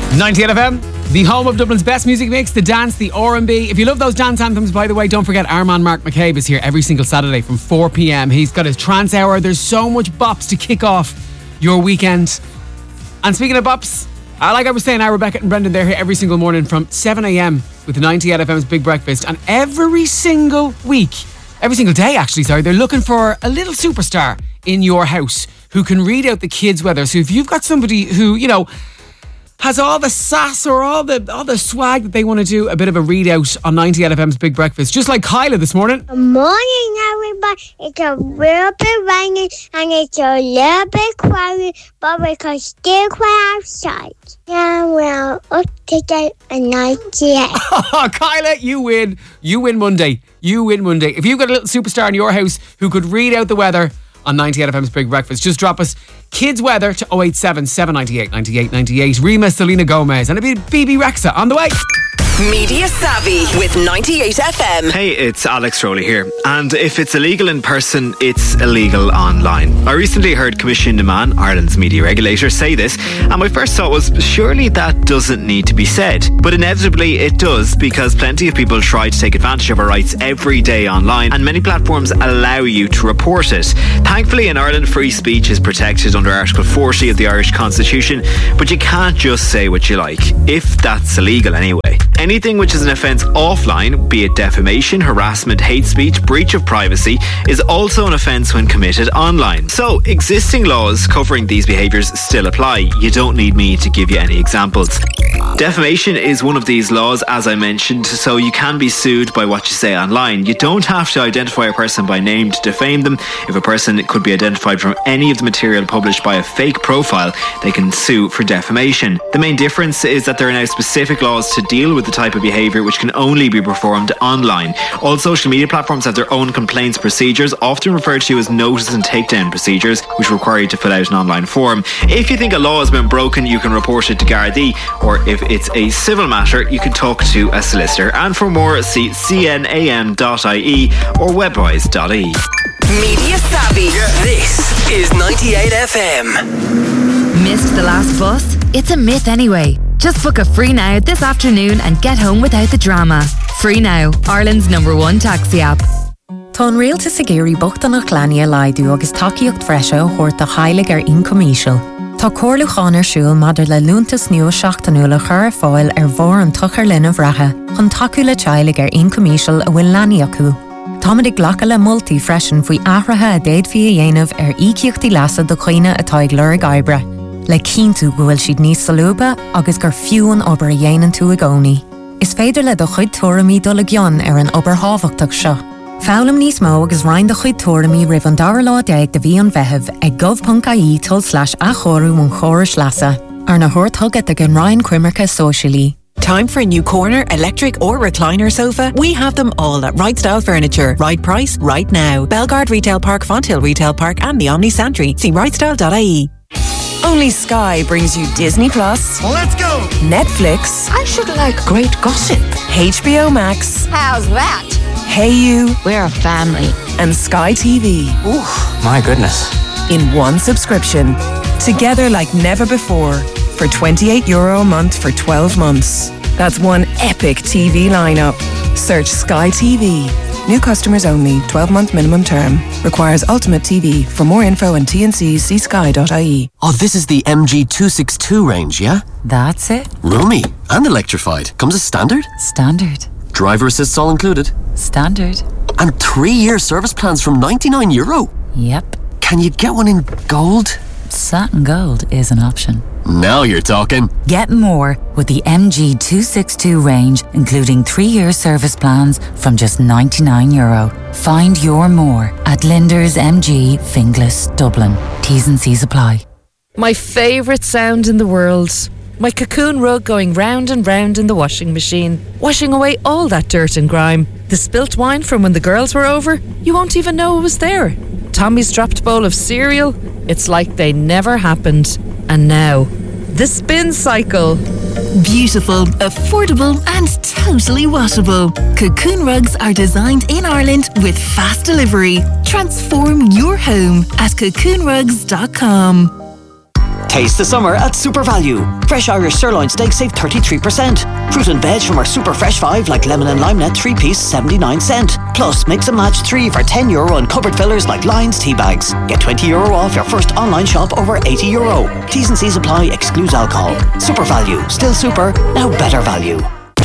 98 FM, the home of Dublin's best music mix, the dance, the R&B. If you love those dance anthems, by the way, don't forget our man Mark McCabe is here every single Saturday from 4 p.m. He's got his trance hour. There's so much bops to kick off your weekend. And speaking of bops, like I was saying, Rebecca and Brendan, they're here every single morning from 7 a.m. with 98 FM's Big Breakfast. And every single day actually, they're looking for a little superstar in your house who can read out the kids' weather. So if you've got somebody who, has all the sass or all the swag that they want to do a bit of a readout on 98 FM's Big Breakfast, just like Kyla this morning. Good morning, everybody. It's a little bit raining and it's a little bit cloudy, but we can still play outside. Yeah, we're up to date at 98. Kyla, you win. You win Monday. If you've got a little superstar in your house who could read out the weather on 98 FM's Big Breakfast, just drop us kids weather to 087 798 98 98. Rima, Selena Gomez, and a bit BB Rexa on the way. Media Savvy with 98 FM. Hey, it's Alex Rowley here. And if it's illegal in person, it's illegal online. I recently heard Commission de Man, Ireland's media regulator, say this, and my first thought was, surely that doesn't need to be said. But inevitably it does, because plenty of people try to take advantage of our rights every day online, and many platforms allow you to report it. Thankfully in Ireland, free speech is protected under Article 40 of the Irish Constitution, but you can't just say what you like, if that's illegal anyway. Anything which is an offence offline, be it defamation, harassment, hate speech, breach of privacy, is also an offence when committed online. So, existing laws covering these behaviours still apply. You don't need me to give you any examples. Defamation is one of these laws, as I mentioned, so you can be sued by what you say online. You don't have to identify a person by name to defame them. If a person could be identified from any of the material published by a fake profile, they can sue for defamation. The main difference is that there are now specific laws to deal with the type of behaviour which can only be performed online. All social media platforms have their own complaints procedures, often referred to as notice and takedown procedures, which require you to fill out an online form. If you think a law has been broken, you can report it to Gardaí, or if it's a civil matter, you can talk to a solicitor. And for more, see cnam.ie or webwise.ie. Media Savvy. This is 98 FM. Missed the last bus? It's a myth anyway. Just book a Free Now this afternoon and get home without the drama. Free Now, Ireland's #1 taxi app. Tá rialta sa géirí bochtannach leanaí laidú agus takeíocht freisio chuirta heilig incomíisiil. Tá cóirlucháin siúil madidir le lúntas nua seachtanúla chur fáil bhór an tuchar linn bhreathe, chun takeú le teilig incomíisiil a bhfuil leanaí acu. Támadig ghlacha le multi freisin faoi ahrathe a déad fí a dhéanamh ícíochtaí leasa do chuoine atá ag lur gaibre. Le cíntu go bhfuil siad níos salúba agus gur fiúan obair a dhéanaan tú a gcónaí. Is féidir le do chuid tuairimí dul a gcionn an obair hábhachtach seo. Fálam níos mó agus rainn do chuid tuairimí ribh an dara lá déag de bhí an bheitheh ag gov.ie/achorú mún chóris leasa. Ar na thuirthugad ag an rainn cuimarcha socialí. Time for a new corner, electric or recliner sofa? We have them all at Right Style Furniture. Right price, right now. Belgard Retail Park, Fonthill Retail Park and the Omni Santry. See rightstyle.ie. Only Sky brings you Disney Plus. Let's go! Netflix. I should like great gossip. HBO Max. How's that? Hey You. We're a family. And Sky TV. Ooh, my goodness. In one subscription. Together like never before. For €28 a month for 12 months. That's one epic TV lineup. Search Sky TV. New customers only. 12-month minimum term. Requires Ultimate TV. For more info and T&Cs, see sky.ie. Oh, this is the MG262 range, yeah? That's it. Roomy and electrified. Comes as standard? Standard. Driver assists all included? Standard. And 3-year service plans from €99? Yep. Can you get one in gold? Satin gold is an option. Now you're talking. Get more with the MG262 range, including 3-year service plans from just €99. Find your more at Linder's MG, Finglas, Dublin. T's and C's apply. My favourite sound in the world. My cocoon rug going round and round in the washing machine, washing away all that dirt and grime. The spilt wine from when the girls were over, you won't even know it was there. Tommy's dropped bowl of cereal, it's like they never happened. And now, the spin cycle. Beautiful, affordable and totally washable. Cocoon rugs are designed in Ireland with fast delivery. Transform your home at cocoonrugs.com. Taste the summer at Super Value. Fresh Irish sirloin steak save 33%. Fruit and veg from our Super Fresh 5 like lemon and lime net 3-piece 79 cent. Plus mix and match 3 for €10 and cupboard fillers like Lions tea bags. Get €20 off your first online shop over €80. T's and C's apply, excludes alcohol. Super Value. Still super, now better value.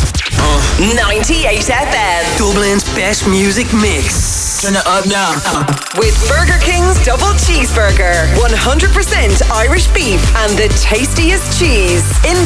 98 FM. Dublin's best music mix. Turn it up now. With Burger King's double cheeseburger, 100% Irish beef and the tastiest cheese. In